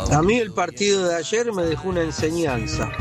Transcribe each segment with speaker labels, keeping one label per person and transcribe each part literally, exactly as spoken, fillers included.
Speaker 1: A mí el partido de ayer me dejó una enseñanza,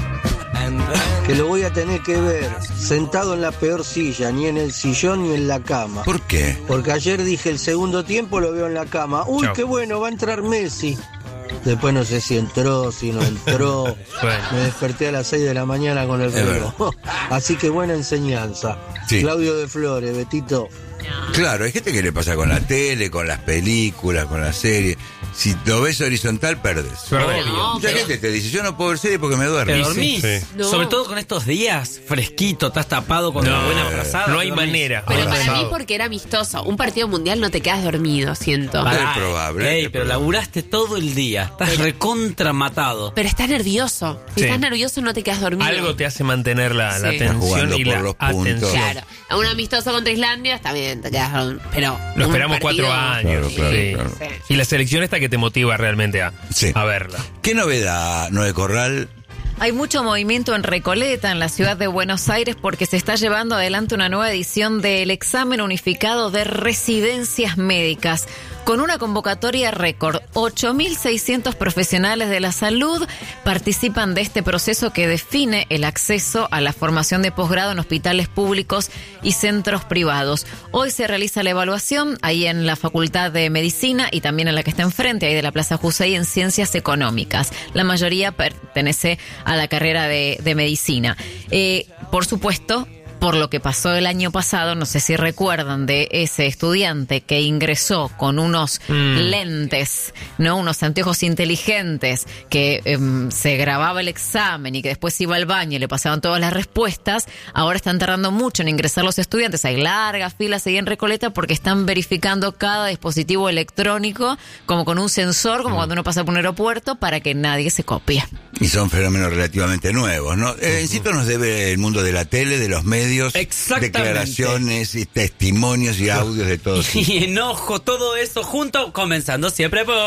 Speaker 1: que lo voy a tener que ver sentado en la peor silla, ni en el sillón ni en la cama.
Speaker 2: ¿Por qué?
Speaker 1: Porque ayer dije el segundo tiempo lo veo en la cama. Uy, Chau. Qué bueno, va a entrar Messi. Después no sé si entró, si no entró. Bueno. Me desperté a las seis de la mañana con el reloj. Así que buena enseñanza. Sí. Claudio de Flores, Betito.
Speaker 2: Claro, hay gente que le pasa con la tele, con las películas, con las series. Si lo ves horizontal, perdes.
Speaker 3: Perdés.
Speaker 2: No, Mucha
Speaker 3: pero...
Speaker 2: gente te dice, yo no puedo ver serie porque me duermo.
Speaker 3: ¿Te dormís? Sí.
Speaker 4: No.
Speaker 3: Sobre todo con estos días, fresquito, estás tapado con
Speaker 4: no,
Speaker 3: una buena frazada.
Speaker 4: No hay manera.
Speaker 5: Pero para mí porque era amistoso. Un partido mundial no te quedas dormido, siento.
Speaker 2: Es probable.
Speaker 3: Ey,
Speaker 2: es
Speaker 3: pero
Speaker 2: probable.
Speaker 3: laburaste todo el día. Estás
Speaker 5: pero,
Speaker 3: recontra matado.
Speaker 5: Pero estás nervioso. Si sí. estás nervioso no te quedas dormido.
Speaker 4: Algo te hace mantener la, sí. la atención y la atención.
Speaker 5: Claro. Un amistoso contra Islandia está bien, te quedas dormido. Pero
Speaker 4: lo esperamos
Speaker 5: partido,
Speaker 4: cuatro años.
Speaker 2: Claro, claro,
Speaker 4: sí.
Speaker 2: claro.
Speaker 4: Sí. Y la selección esta que te motiva realmente a, sí. a verla.
Speaker 2: ¿Qué novedad, Noé Corral?
Speaker 6: Hay mucho movimiento en Recoleta, en la ciudad de Buenos Aires, porque se está llevando adelante una nueva edición del examen unificado de residencias médicas, con una convocatoria récord. ocho mil seiscientos profesionales de la salud participan de este proceso que define el acceso a la formación de posgrado en hospitales públicos y centros privados. Hoy se realiza la evaluación ahí en la Facultad de Medicina y también en la que está enfrente, ahí de la Plaza Jusey, en Ciencias Económicas. La mayoría pertenece a la carrera de, de Medicina. Eh, por supuesto, por lo que pasó el año pasado, no sé si recuerdan de ese estudiante que ingresó con unos mm. lentes, ¿no? Unos anteojos inteligentes, que eh, se grababa el examen y que después iba al baño y le pasaban todas las respuestas. Ahora están tardando mucho en ingresar los estudiantes. Hay largas filas ahí en Recoleta porque están verificando cada dispositivo electrónico, como con un sensor, como mm. cuando uno pasa por un aeropuerto, para que nadie se copie.
Speaker 2: Y son fenómenos relativamente nuevos, ¿no? Eh, Encito nos debe el mundo de la tele, de los medios, declaraciones y testimonios y audios de todos.
Speaker 3: Y enojo, todo eso junto, comenzando siempre por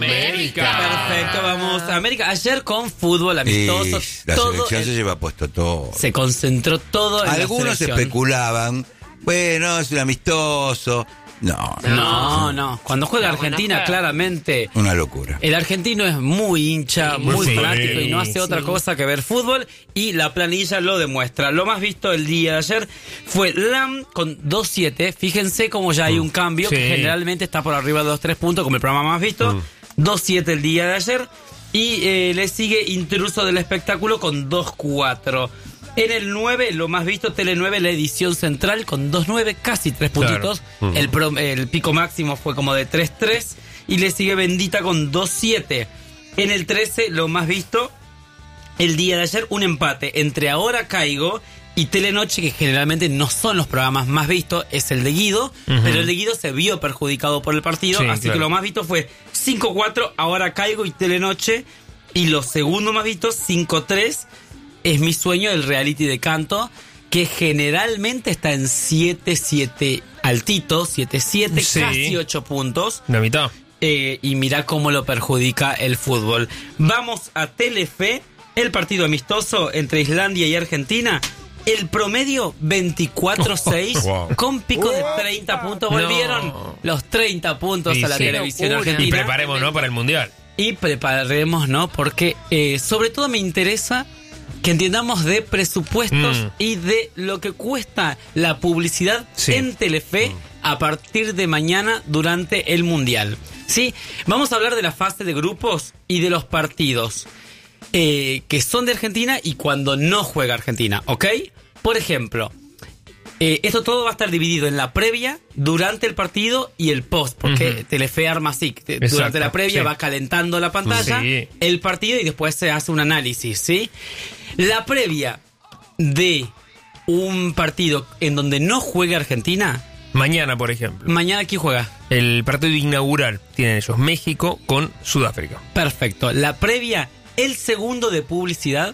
Speaker 4: América.
Speaker 3: Perfecto, vamos a América. Ayer con fútbol amistoso.
Speaker 2: Y la
Speaker 3: todo
Speaker 2: selección
Speaker 3: el...
Speaker 2: se lleva puesto todo.
Speaker 3: Se concentró todo en
Speaker 2: Algunos
Speaker 3: la selección.
Speaker 2: especulaban, bueno, es un amistoso. No,
Speaker 3: no, no. Cuando juega Argentina, claramente.
Speaker 2: Una locura.
Speaker 3: El argentino es muy hincha,
Speaker 4: sí,
Speaker 3: muy
Speaker 4: sí,
Speaker 3: fanático y no hace
Speaker 4: sí.
Speaker 3: otra cosa que ver fútbol. Y la planilla lo demuestra. Lo más visto el día de ayer fue Lam con dos siete. Fíjense cómo ya hay un cambio,
Speaker 4: sí.
Speaker 3: que generalmente está por arriba de dos tres puntos, como el programa más visto. Mm. dos siete el día de ayer. Y eh, le sigue Intruso del Espectáculo con dos cuatro. En el nueve, lo más visto, Tele nueve, la edición central, con dos nueve, casi tres puntitos. Claro. Uh-huh. El, pro, el pico máximo fue como de tres tres. Y le sigue Bendita con dos siete. En el trece, lo más visto, el día de ayer, un empate entre Ahora Caigo y Telenoche, que generalmente no son los programas más vistos, es el de Guido. Uh-huh. Pero el de Guido se vio perjudicado por el partido. Sí, así claro. que lo más visto fue cinco cuatro, Ahora Caigo y Telenoche. Y los segundos más vistos, cinco tres. Es Mi Sueño, el reality de canto, que generalmente está en siete siete altito, siete siete, sí. casi ocho puntos.
Speaker 4: La mitad.
Speaker 3: Eh, y mirá cómo lo perjudica el fútbol. Vamos a Telefe, el partido amistoso entre Islandia y Argentina. El promedio veinticuatro seis, oh, wow. con pico de treinta puntos. Volvieron no. los treinta puntos sí, a la sí. televisión argentina.
Speaker 4: Y preparémonos para el Mundial.
Speaker 3: Y preparémonos porque eh, sobre todo me interesa que entendamos de presupuestos mm. y de lo que cuesta la publicidad sí. en Telefe mm. a partir de mañana durante el Mundial. ¿Sí? Vamos a hablar de la fase de grupos y de los partidos eh, que son de Argentina y cuando no juega Argentina, ¿ok? Por ejemplo, eh, esto todo va a estar dividido en la previa, durante el partido y el post, porque uh-huh. Telefe arma así. Exacto, durante la previa sí. va calentando la pantalla, sí. el partido y después se hace un análisis, ¿sí? La previa de un partido en donde no juegue Argentina.
Speaker 4: Mañana, por ejemplo.
Speaker 3: Mañana, ¿quién juega?
Speaker 4: El partido inaugural tienen ellos, México con Sudáfrica.
Speaker 3: Perfecto. La previa, el segundo de publicidad,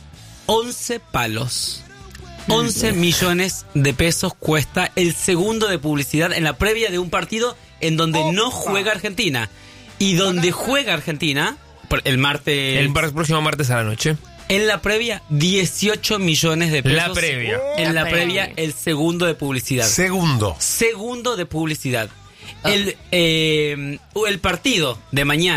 Speaker 3: once palos. once millones de pesos cuesta el segundo de publicidad en la previa de un partido en donde oh, no juega Argentina. Y donde juega Argentina, el martes...
Speaker 4: El próximo martes a la noche.
Speaker 3: En la previa, dieciocho millones de pesos.
Speaker 4: La previa.
Speaker 3: En la previa, el segundo de publicidad.
Speaker 2: Segundo.
Speaker 3: Segundo de publicidad. El, eh, el partido de mañana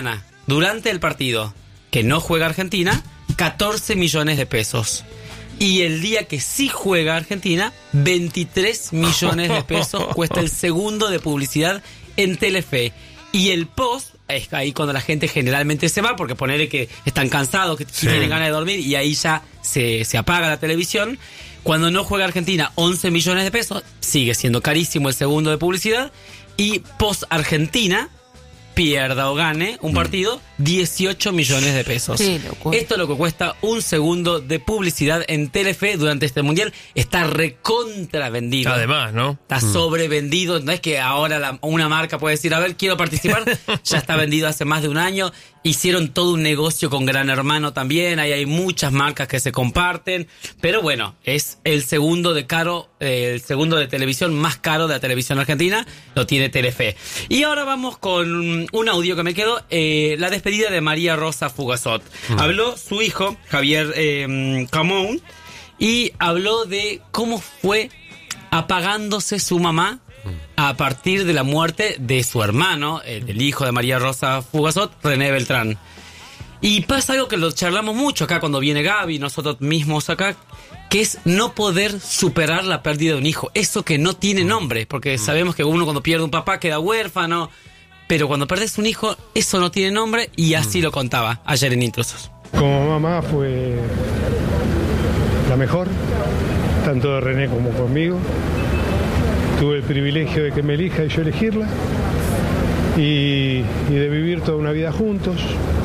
Speaker 3: durante el partido que no juega Argentina, catorce millones de pesos. Y el día que sí juega Argentina, veintitrés millones de pesos cuesta el segundo de publicidad en Telefe. Y el post, es ahí cuando la gente generalmente se va, porque ponerle que están cansados, que sí. tienen ganas de dormir, y ahí ya se, se apaga la televisión. Cuando no juega Argentina, once millones de pesos, sigue siendo carísimo el segundo de publicidad. Y post Argentina, pierda o gane un partido, dieciocho millones de pesos. Sí, esto es lo que cuesta un segundo de publicidad en Telefe durante este mundial. Está recontra vendido.
Speaker 4: Además, ¿no?
Speaker 3: Está mm. sobrevendido. No es que ahora la, una marca puede decir, a ver, quiero participar. Ya está vendido hace más de un año. Hicieron todo un negocio con Gran Hermano también. Ahí hay muchas marcas que se comparten. Pero bueno, es el segundo de caro, eh, el segundo de televisión más caro de la televisión argentina. Lo tiene Telefe. Y ahora vamos con un audio que me quedó. Eh, la despedida de María Rosa Fugazot. Mm. Habló su hijo, Javier eh, Camón, y habló de cómo fue apagándose su mamá a partir de la muerte de su hermano, el, el hijo de María Rosa Fugazot, René Beltrán. Y pasa algo que lo charlamos mucho acá cuando viene Gaby, nosotros mismos acá, que es no poder superar la pérdida de un hijo. Eso que no tiene nombre, porque sabemos que uno cuando pierde un papá queda huérfano, pero cuando perdés un hijo, eso no tiene nombre, y así lo contaba ayer en Intrusos.
Speaker 7: Como mamá fue la mejor, tanto de René como conmigo. Tuve el privilegio de que me elija y yo elegirla, y, y de vivir toda una vida juntos.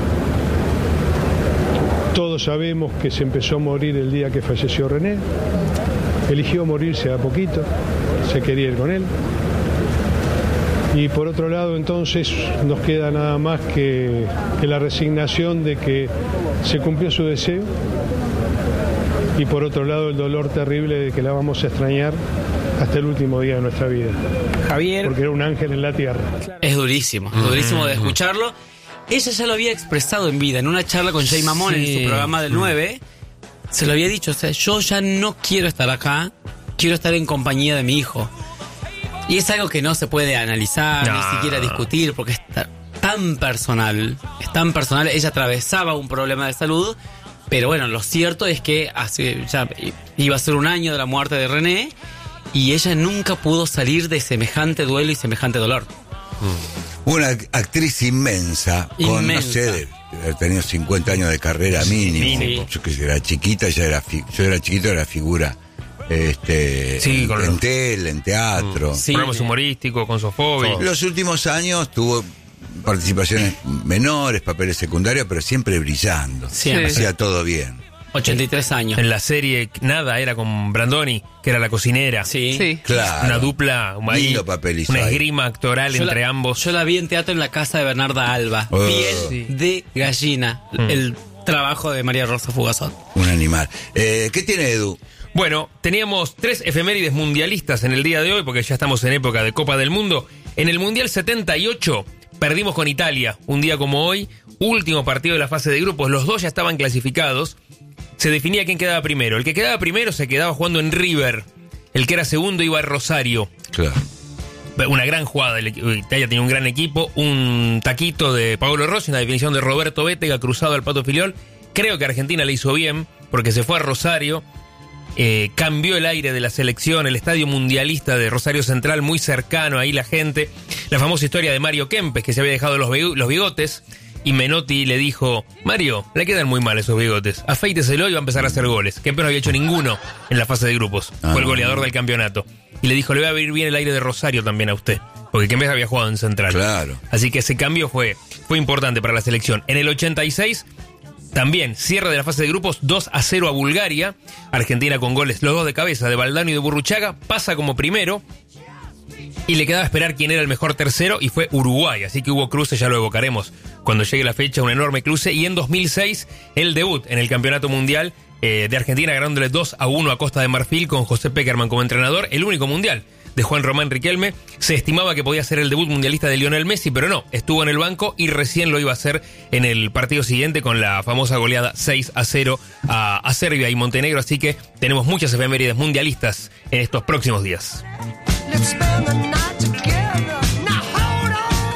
Speaker 7: Todos sabemos que se empezó a morir el día que falleció René. Eligió morirse a poquito, se quería ir con él. Y por otro lado, entonces, nos queda nada más que, que la resignación de que se cumplió su deseo. Y por otro lado, el dolor terrible de que la vamos a extrañar hasta el último día de nuestra vida.
Speaker 3: Javier.
Speaker 7: Porque era un ángel en la tierra.
Speaker 3: Es durísimo, es durísimo de escucharlo. Ella ya lo había expresado en vida, en una charla con Jay Mamón sí. en su programa del nueve. Se lo había dicho, o sea, yo ya no quiero estar acá, quiero estar en compañía de mi hijo. Y es algo que no se puede analizar, no. ni siquiera discutir, porque es tan personal, es tan personal. Ella atravesaba un problema de salud, pero bueno, lo cierto es que hace, ya iba a ser un año de la muerte de René, y ella nunca pudo salir de semejante duelo y semejante dolor.
Speaker 2: Una actriz inmensa, inmensa. con, no sé, de, de, tenido cincuenta años de carrera mínimo. Sí. Yo que era chiquita, ya era, yo era chiquito, era figura. Este,
Speaker 4: sí,
Speaker 2: en, en tele, en teatro.
Speaker 4: Sí, programas humorísticos, con Sofovich.
Speaker 2: Los últimos años tuvo participaciones menores, papeles secundarios, pero siempre brillando. Siempre. Hacía todo bien.
Speaker 3: ochenta y tres años.
Speaker 4: En la serie Nada era con Brandoni, que era la cocinera.
Speaker 3: Sí, sí.
Speaker 2: Claro.
Speaker 4: Una dupla, ahí,
Speaker 2: papel
Speaker 4: una esgrima actoral yo entre
Speaker 3: la,
Speaker 4: ambos.
Speaker 3: Yo la vi en teatro en la casa de Bernarda Alba. Oh. Piel sí. de gallina. Mm. El trabajo de María Rosa Fugazot.
Speaker 2: Un animal. Eh, ¿Qué tiene Edu?
Speaker 4: Bueno, teníamos tres efemérides mundialistas en el día de hoy, porque ya estamos en época de Copa del Mundo. En el Mundial setenta y ocho perdimos con Italia, un día como hoy, último partido de la fase de grupos, los dos ya estaban clasificados. Se definía quién quedaba primero. El que quedaba primero se quedaba jugando en River. El que era segundo iba a Rosario.
Speaker 2: Claro.
Speaker 4: Una gran jugada. Italia tenía un gran equipo. Un taquito de Paolo Rossi, una definición de Roberto Bétega, cruzado al Pato Filiol. Creo que Argentina le hizo bien, porque se fue a Rosario. Eh, cambió el aire de la selección, el estadio mundialista de Rosario Central, muy cercano, ahí la gente. La famosa historia de Mario Kempes, que se había dejado los, los bigotes. Y Menotti le dijo: Mario, le quedan muy mal esos bigotes, afeíteselo y va a empezar a hacer goles. Kempes no había hecho ninguno en la fase de grupos. Ah, Fue el goleador no. del campeonato. Y le dijo: le va a venir bien el aire de Rosario también a usted, porque Kempes había jugado en Central.
Speaker 2: Claro.
Speaker 4: Así que ese cambio fue, fue importante para la selección. En el ochenta y seis, también cierre de la fase de grupos, dos a cero a Bulgaria. Argentina con goles, los dos de cabeza, de Valdano y de Burruchaga, pasa como primero. Y le quedaba esperar quién era el mejor tercero, y fue Uruguay. Así que hubo cruce, ya lo evocaremos cuando llegue la fecha, un enorme cruce. Y en dos mil seis, el debut en el Campeonato Mundial eh, de Argentina, ganándole dos a uno a Costa de Marfil con José Peckerman como entrenador. El único mundial de Juan Román Riquelme. Se estimaba que podía ser el debut mundialista de Lionel Messi, pero no, estuvo en el banco y recién lo iba a hacer en el partido siguiente con la famosa goleada seis a cero a, a Serbia y Montenegro. Así que tenemos muchas efemérides mundialistas en estos próximos días. Let's spend the night together. Now hold on a minute.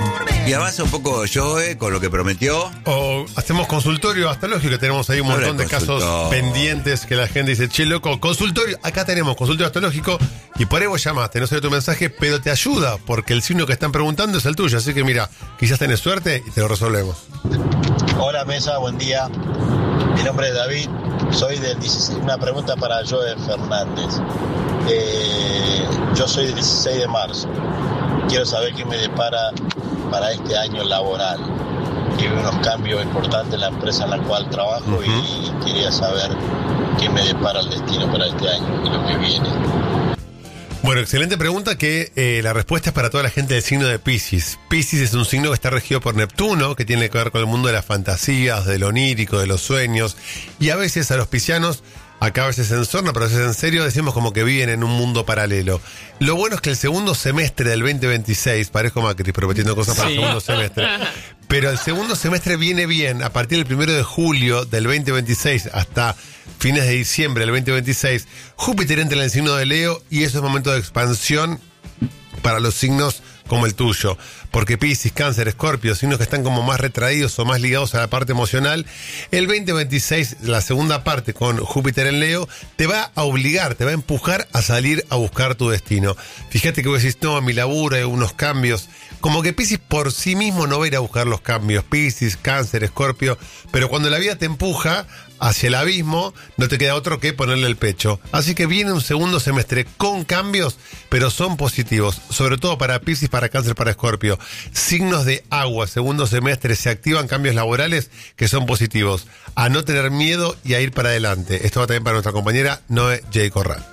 Speaker 2: Y avanza un poco Joe con lo que prometió.
Speaker 8: O hacemos consultorio astrológico, que tenemos ahí un
Speaker 2: No
Speaker 8: montón
Speaker 2: le
Speaker 8: de casos
Speaker 2: consultó.
Speaker 8: pendientes que la gente dice, che, loco, consultorio, acá tenemos consultorio astrológico y por ahí vos llamaste, no sé tu mensaje, pero te ayuda, porque el signo que están preguntando es el tuyo, así que mira, quizás tenés suerte y te lo resolvemos.
Speaker 9: Hola Mesa, buen día. Mi nombre es David, soy del dieciséis. Una pregunta para Joe Fernández. Eh, yo soy del dieciséis de marzo. Quiero saber qué me depara para este año laboral. Quiero unos cambios importantes en la empresa en la cual trabajo uh-huh. y quería saber qué me depara el destino para este año y lo que viene.
Speaker 8: Bueno, excelente pregunta que eh, la respuesta es para toda la gente del signo de Piscis. Piscis es un signo que está regido por Neptuno, que tiene que ver con el mundo de las fantasías, de lo onírico, de los sueños. Y a veces a los piscianos, acá a veces en sorna, pero a veces en serio, decimos como que viven en un mundo paralelo. Lo bueno es que el segundo semestre del veinte veintiséis, parezco Macri prometiendo cosas para sí. el segundo semestre, pero el segundo semestre viene bien a partir del primero de julio del veinte veintiséis hasta fines de diciembre del veinte veintiséis, Júpiter entra en el signo de Leo y eso es momento de expansión para los signos como el tuyo, porque Piscis, Cáncer, Escorpio, signos que están como más retraídos o más ligados a la parte emocional, el veinte veintiséis, la segunda parte con Júpiter en Leo, te va a obligar, te va a empujar a salir a buscar tu destino. Fíjate que vos decís, no, a mi laburo hay unos cambios, como que Piscis por sí mismo no va a ir a buscar los cambios, Piscis, Cáncer, Escorpio, pero cuando la vida te empuja hacia el abismo, no te queda otro que ponerle el pecho. Así que viene un segundo semestre con cambios, pero son positivos, sobre todo para Piscis, para Cáncer, para Escorpio. Signos de agua, segundo semestre, se activan cambios laborales que son positivos. A no tener miedo y a ir para adelante. Esto va también para nuestra compañera Noé J. Corral.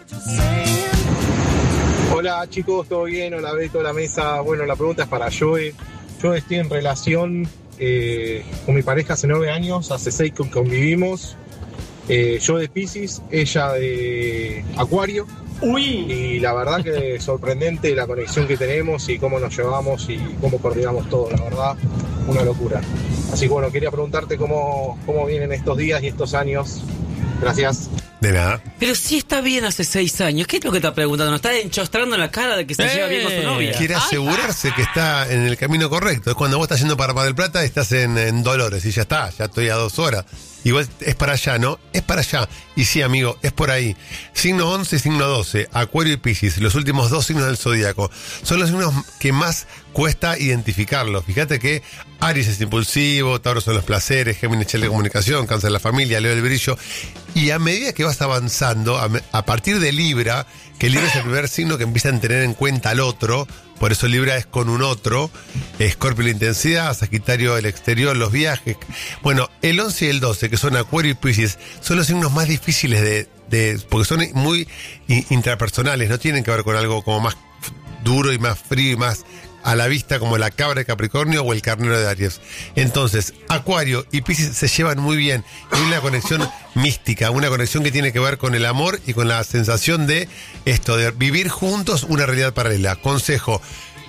Speaker 10: Hola chicos, ¿todo bien? Hola Beto, hola Mesa. Bueno, la pregunta es para Joe. Yo estoy en relación eh, con mi pareja hace nueve años, hace seis que convivimos. Eh, yo de Piscis, ella de Acuario. Uy. Y la verdad que es sorprendente la conexión que tenemos y cómo nos llevamos y cómo coordinamos todo, la verdad, una locura. Así que bueno, quería preguntarte cómo, cómo vienen estos días y estos años. Gracias.
Speaker 8: De nada.
Speaker 3: Pero si está bien hace seis años, ¿qué es lo que está preguntando? ¿Nos está enchostrando en la cara de que se eh, lleva bien con su novia?
Speaker 8: Quiere asegurarse Ay, que está en el camino correcto. Es cuando vos estás yendo para Mar del Plata y estás en, en Dolores y ya está, ya estoy a dos horas. Igual es para allá, ¿no? Es para allá. Y sí, amigo, es por ahí. Signo once y signo doce, Acuario y Piscis, los últimos dos signos del zodíaco. Son los signos que más cuesta identificarlos. Fíjate que Aries es impulsivo, Tauro son los placeres, Géminis es la comunicación, Cáncer la familia, Leo el brillo. Y a medida que vas avanzando, a, a partir de Libra, que Libra es el primer signo que empieza a tener en cuenta al otro, por eso Libra es con un otro, Escorpio la intensidad, Sagitario el exterior, los viajes. Bueno, el once y el doce, que son Acuario y Piscis, son los signos más difíciles de, de porque son muy intrapersonales, no tienen que ver con algo como más duro y más frío y más a la vista como la cabra de Capricornio o el carnero de Aries. Entonces, Acuario y Piscis se llevan muy bien. Hay una conexión mística, una conexión que tiene que ver con el amor y con la sensación de esto, de vivir juntos una realidad paralela. Consejo,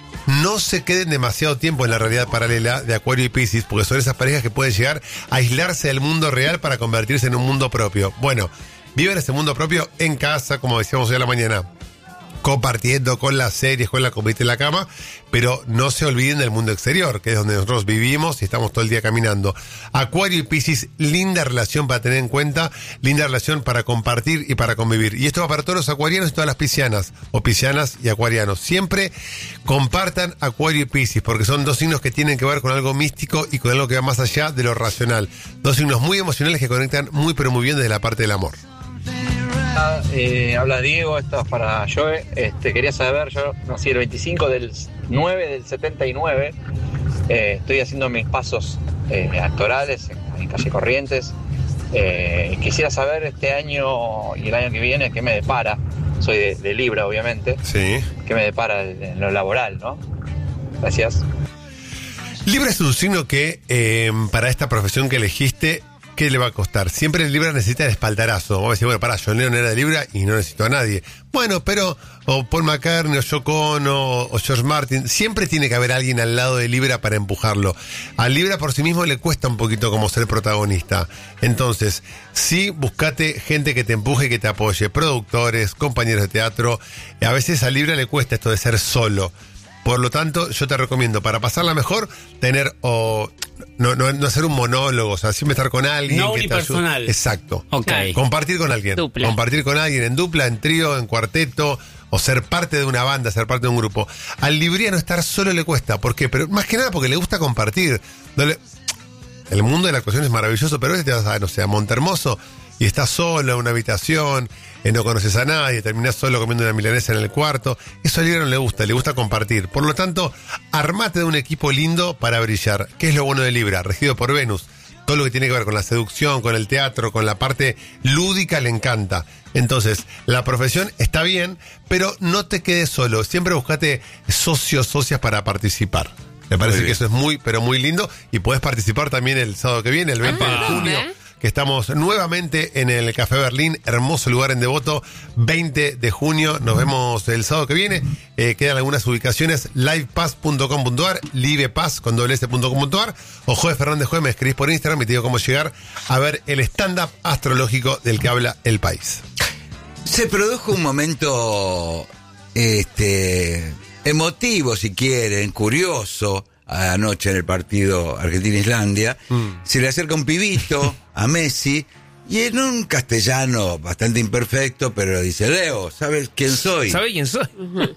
Speaker 8: no se queden demasiado tiempo en la realidad paralela de Acuario y Piscis, porque son esas parejas que pueden llegar a aislarse del mundo real para convertirse en un mundo propio. Bueno, viven ese mundo propio en casa, como decíamos hoy a la mañana, compartiendo con las series, con la comida en la cama, pero no se olviden del mundo exterior, que es donde nosotros vivimos y estamos todo el día caminando. Acuario y Piscis, linda relación para tener en cuenta, linda relación para compartir y para convivir. Y esto va para todos los acuarianos y todas las piscianas, o piscianas y acuarianos. Siempre compartan Acuario y Piscis, porque son dos signos que tienen que ver con algo místico y con algo que va más allá de lo racional. Dos signos muy emocionales que conectan muy pero muy bien desde la parte del amor.
Speaker 11: Eh, habla Diego, esto es para Joe. Este, quería saber, yo nací el veinticinco del nueve del setenta y nueve. Eh, estoy haciendo mis pasos eh, actorales en, en Calle Corrientes. Eh, quisiera saber este año y el año que viene qué me depara. Soy de, de Libra, obviamente.
Speaker 8: Sí.
Speaker 11: ¿Qué me depara en lo laboral, no? Gracias.
Speaker 8: Libra es un signo que eh, para esta profesión que elegiste, ¿qué le va a costar? Siempre el Libra necesita el espaldarazo. Vamos a decir, bueno, pará, John Lennon era de Libra y no necesito a nadie. Bueno, pero o Paul McCartney, o Yoko Ono, o George Martin, siempre tiene que haber alguien al lado de Libra para empujarlo. Al Libra por sí mismo le cuesta un poquito como ser protagonista. Entonces, sí, buscate gente que te empuje y que te apoye. Productores, compañeros de teatro. A veces a Libra le cuesta esto de ser solo. Por lo tanto, yo te recomiendo, para pasarla mejor, tener o no, no, no hacer un monólogo, o sea, siempre estar con alguien.
Speaker 3: No
Speaker 8: que
Speaker 3: unipersonal.
Speaker 8: Te ayude. Exacto.
Speaker 3: Okay.
Speaker 8: Compartir con alguien.
Speaker 5: Dupla.
Speaker 8: Compartir con alguien en dupla, en trío, en cuarteto, o ser parte de una banda, ser parte de un grupo. Al libriano estar solo le cuesta. ¿Por qué? Pero más que nada porque le gusta compartir. No le... El mundo de la actuación es maravilloso, pero a veces te vas a, no sé, a Montehermoso y estás solo en una habitación, eh, no conoces a nadie, terminás solo comiendo una milanesa en el cuarto. Eso al libriano le gusta, le gusta compartir. Por lo tanto, armate de un equipo lindo para brillar. ¿Qué es lo bueno de Libra? Regido por Venus. Todo lo que tiene que ver con la seducción, con el teatro, con la parte lúdica le encanta. Entonces, la profesión está bien, pero no te quedes solo. Siempre buscate socios, socias para participar. Me parece que eso es muy, pero muy lindo. Y podés participar también el sábado que viene, el veinte de junio, que estamos nuevamente en el Café Berlín, hermoso lugar en Devoto, veinte de junio. Nos vemos el sábado que viene. Eh, quedan algunas ubicaciones, livepass punto com punto ar, livepass con doble s punto com punto ar, o Joe Fernández Joe, me escribís por Instagram y te digo cómo llegar a ver el stand-up astrológico del que habla el país.
Speaker 2: Se produjo un momento este emotivo, si quieren, curioso, anoche en el partido Argentina-Islandia. Mm. Se le acerca un pibito a Messi y en un castellano bastante imperfecto, pero dice: Leo, ¿sabes quién soy?
Speaker 4: ¿Sabes quién soy?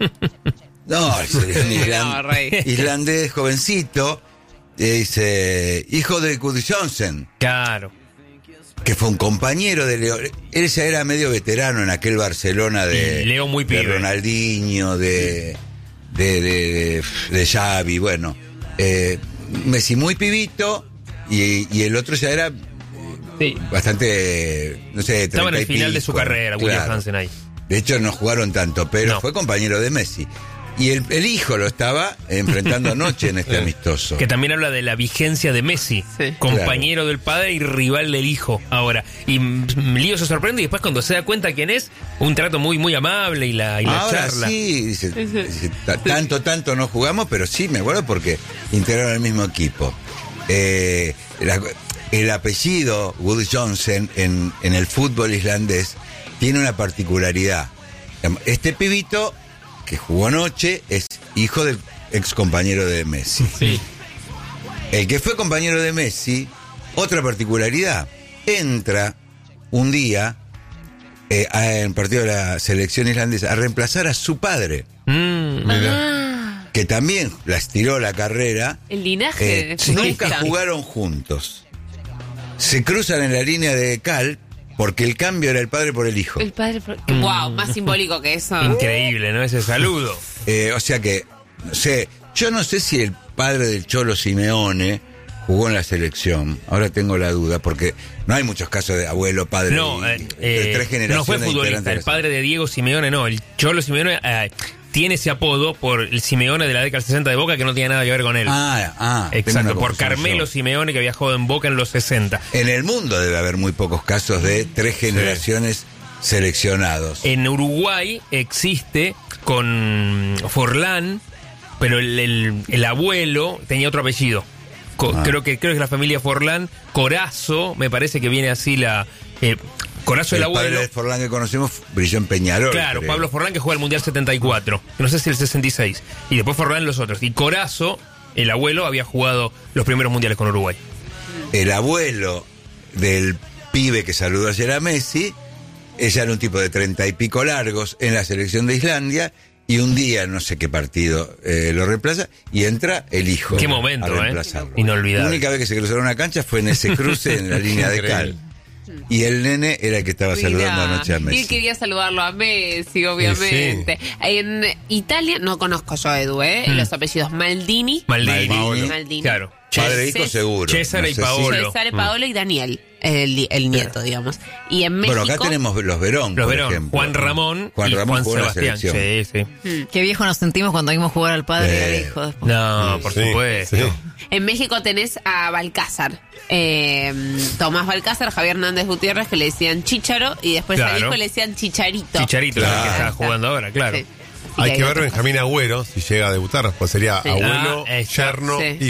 Speaker 2: No, es un island- islandés jovencito. Y dice: hijo de Woody Johnson.
Speaker 4: Claro.
Speaker 2: Que fue un compañero de Leo. Él ya era medio veterano en aquel Barcelona de,
Speaker 4: y Leo muy
Speaker 2: de
Speaker 4: pibe.
Speaker 2: Ronaldinho, de, de, de, de, de Xavi, bueno. Eh, Messi muy pibito y, y el otro ya era
Speaker 4: sí.
Speaker 2: bastante, no sé,
Speaker 4: estaba en el final pico, de su carrera, William
Speaker 2: claro.
Speaker 4: Hansen ahí.
Speaker 2: De hecho no jugaron tanto, pero
Speaker 4: no.
Speaker 2: fue compañero de Messi. Y el, el hijo lo estaba enfrentando anoche en este amistoso.
Speaker 4: Que también habla de la vigencia de Messi, sí. compañero claro. del padre y rival del hijo ahora. Y Lío se sorprende y después cuando se da cuenta quién es, un trato muy muy amable y la, y la
Speaker 2: ahora
Speaker 4: charla.
Speaker 2: Sí, dice, dice, tanto, tanto no jugamos, pero sí, me acuerdo porque integraron el mismo equipo. Eh, la, el apellido Woody Johnson en, en el fútbol islandés tiene una particularidad. Este pibito que jugó anoche es hijo del ex compañero de Messi.
Speaker 4: Sí.
Speaker 2: El que fue compañero de Messi, otra particularidad, entra un día eh, en el partido de la selección islandesa a reemplazar a su padre.
Speaker 4: Mm,
Speaker 5: ah.
Speaker 2: Que también la estiró la carrera.
Speaker 5: El linaje.
Speaker 2: Eh, nunca jugaron juntos. Se cruzan en la línea de cal. Porque el cambio era el padre por el hijo.
Speaker 5: El padre por... Mm. Wow, más simbólico que eso.
Speaker 4: Increíble, ¿no? Ese saludo.
Speaker 2: Eh, o sea que, no sé, yo no sé si el padre del Cholo Simeone jugó en la selección. Ahora tengo la duda, porque no hay muchos casos de abuelo, padre,
Speaker 4: no,
Speaker 2: y,
Speaker 4: eh,
Speaker 2: de tres generaciones.
Speaker 4: No fue futbolista, el padre de Diego Simeone no. El Cholo Simeone eh, tiene ese apodo por el Simeone de la década del sesenta de Boca, que no tiene nada que ver con él.
Speaker 2: Ah, ah.
Speaker 4: Exacto, por Carmelo yo. Simeone, que había jugado en Boca en los sesenta.
Speaker 2: En el mundo debe haber muy pocos casos de tres generaciones sí. seleccionados.
Speaker 4: En Uruguay existe con Forlán, pero el, el, el abuelo tenía otro apellido. Co- ah. Creo que creo que es la familia Forlán. Corazo, me parece que viene así la... Eh, Corazo el, el abuelo.
Speaker 2: El padre de Forlán que conocemos brilló en Peñarol.
Speaker 4: Claro,
Speaker 2: creo.
Speaker 4: Pablo Forlán que juega el Mundial setenta y cuatro. No sé si el sesenta y seis. Y después Forlán los otros. Y Corazo, el abuelo, había jugado los primeros mundiales con Uruguay.
Speaker 2: El abuelo del pibe que saludó ayer a Messi, ella era un tipo de treinta y pico largos en la selección de Islandia. Y un día, no sé qué partido, eh, lo reemplaza y entra el hijo.
Speaker 4: Qué momento,
Speaker 2: a reemplazarlo.
Speaker 4: ¿eh? Inolvidable.
Speaker 2: La única vez que se cruzaron una cancha fue en ese cruce en la línea de cal. Y el nene era el que estaba
Speaker 5: Mira,
Speaker 2: saludando anoche a Messi.
Speaker 5: Y él quería saludarlo a Messi, obviamente. Sí. En Italia, no conozco yo a Edu, ¿eh? Mm. Los apellidos Maldini.
Speaker 4: Maldini.
Speaker 2: Maldini.
Speaker 5: Maldini.
Speaker 4: Claro.
Speaker 2: Padre e hijo seguro.
Speaker 4: César no y Paolo.
Speaker 5: César, Paolo y Daniel, el, el nieto, digamos. Y en México...
Speaker 2: Bueno, acá tenemos los Verón,
Speaker 4: los
Speaker 2: por
Speaker 4: Verón.
Speaker 2: ejemplo.
Speaker 4: Juan Ramón
Speaker 2: Juan
Speaker 4: y
Speaker 2: Ramón
Speaker 4: Juan Sebastián. Sí, sí.
Speaker 6: Mm. Qué viejo nos sentimos cuando vimos jugar al padre eh. y al hijo después.
Speaker 4: No, por sí, supuesto. Sí.
Speaker 5: En México tenés a Balcázar. Eh, Tomás Balcázar, Javier Hernández Gutiérrez, que le decían Chícharo, y después claro. al hijo le decían Chicharito.
Speaker 4: Chicharito, claro. que está jugando ahora, claro. Sí.
Speaker 8: Hay que ver Benjamín Agüero, si llega a debutar, pues sería sí. abuelo,
Speaker 4: ah,
Speaker 8: yerno, sí. hijo.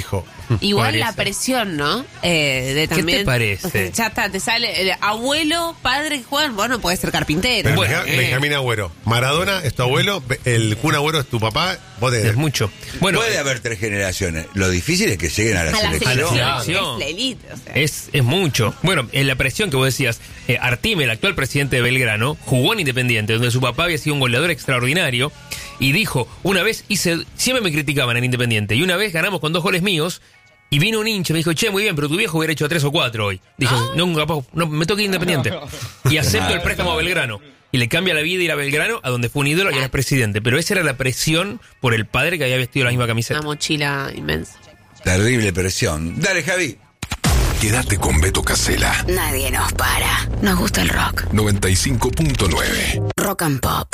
Speaker 5: Igual
Speaker 4: Podría
Speaker 5: la
Speaker 4: ser.
Speaker 5: presión, ¿no? Eh, de también,
Speaker 4: ¿Qué te parece?
Speaker 5: o sea, ya está, te sale eh, abuelo, padre, Juan, bueno, puede ser carpintero.
Speaker 8: Pero
Speaker 4: Bueno,
Speaker 8: Benja-
Speaker 5: eh.
Speaker 8: Benjamín Agüero. Maradona es tu abuelo, el Kun Agüero es tu papá. Vos te...
Speaker 4: Es mucho. Bueno,
Speaker 2: Puede haber tres generaciones. Lo difícil es que lleguen a la
Speaker 5: A la
Speaker 2: selección.
Speaker 5: selección,
Speaker 4: A la selección.
Speaker 5: es la elite. O sea.
Speaker 4: Es, es mucho. Bueno, en la presión que vos decías, eh, Artime, el actual presidente de Belgrano, jugó en Independiente, donde su papá había sido un goleador extraordinario, y dijo, una vez hice, siempre me criticaban en Independiente, y una vez ganamos con dos goles míos, y vino un hincha y me dijo, che, muy bien, pero tu viejo hubiera hecho tres o cuatro hoy. Dije, no, papá, no, me toca ir Independiente. Y acepto el préstamo a Belgrano. Y le cambia la vida ir a Belgrano, a donde fue un ídolo y ahora es presidente. Pero esa era la presión por el padre que había vestido la misma camiseta.
Speaker 5: Una mochila inmensa.
Speaker 2: Terrible presión. Dale, Javi.
Speaker 12: Quédate con Beto Casella.
Speaker 13: Nadie nos para. Nos gusta el rock.
Speaker 12: noventa y cinco punto nueve.
Speaker 13: Rock and Pop.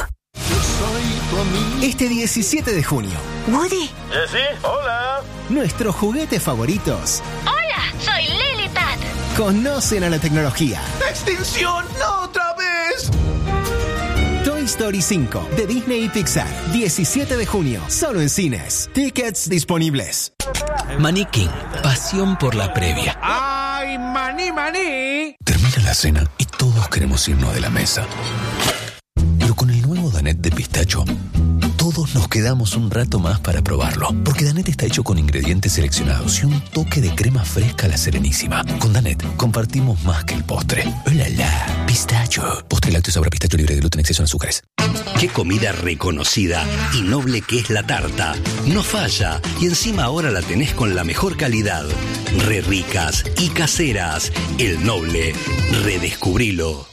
Speaker 14: Este diecisiete de junio,
Speaker 13: Woody.
Speaker 15: ¿Sí? Hola.
Speaker 14: nuestros juguetes favoritos
Speaker 13: Hola, soy Lily Pat.
Speaker 14: conocen a la tecnología.
Speaker 15: ¡Extinción! ¡No otra vez!
Speaker 14: Toy Story cinco de Disney y Pixar. diecisiete de junio, solo en cines. Tickets disponibles.
Speaker 16: Maní King, pasión por la previa.
Speaker 15: ¡Ay, maní, maní!
Speaker 16: Termina la cena y todos queremos irnos de la mesa. Pero con el nuevo Danette de pistacho, todos nos quedamos un rato más para probarlo. Porque Danette está hecho con ingredientes seleccionados y un toque de crema fresca a la Serenísima. Con Danette compartimos más que el postre. ¡Oh, la, la! Pistacho. Postre lácteo sabor a pistacho libre de gluten, exceso en azúcares.
Speaker 17: Qué comida reconocida y noble que es la tarta. No falla. Y encima ahora la tenés con la mejor calidad. Re ricas y caseras. El Noble. Redescubrilo.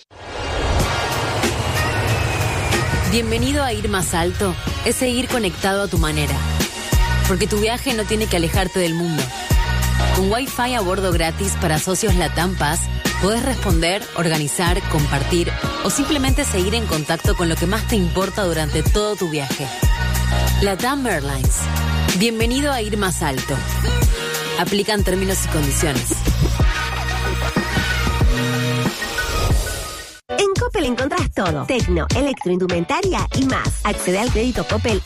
Speaker 18: Bienvenido a Ir Más Alto, es seguir conectado a tu manera. Porque tu viaje no tiene que alejarte del mundo. Con Wi-Fi a bordo gratis para socios Latam Pass, podés responder, organizar, compartir o simplemente seguir en contacto con lo que más te importa durante todo tu viaje. Latam Airlines. Bienvenido a Ir Más Alto. Aplican términos y condiciones.
Speaker 19: En Coppel encontrás todo. Tecno, electroindumentaria y más. Accede al crédito Coppel y